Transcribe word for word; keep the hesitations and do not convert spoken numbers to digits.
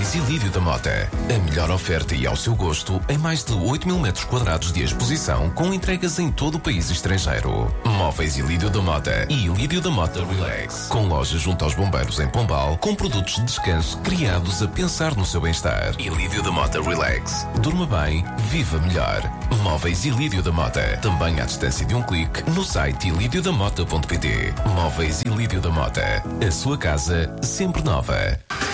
Móveis Ilídio da Mota. A melhor oferta e ao seu gosto em mais de oito mil metros quadrados de exposição com entregas em todo o país e estrangeiro. Móveis Ilídio da Mota e Ilídio da Mota Relax. Com loja junto aos bombeiros em Pombal, com produtos de descanso criados a pensar no seu bem-estar. Ilídio da Mota Relax. Durma bem, viva melhor. Móveis Ilídio da Mota. Também à distância de um clique no site ilídio da mota ponto pt. Móveis Ilídio da Mota. A sua casa sempre nova.